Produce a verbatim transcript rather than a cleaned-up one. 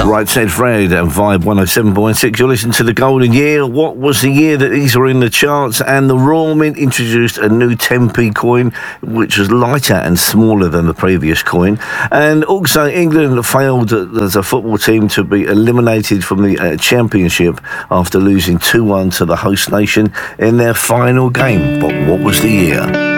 Right, Ted Fred and Vibe one oh seven point six. You're listening to The Golden Year. What was the year that these were in the charts? And the Royal Mint introduced a new ten p coin, which was lighter and smaller than the previous coin. And also, England failed as a football team to be eliminated from the uh, championship after losing two one to the host nation in their final game. But what was the year?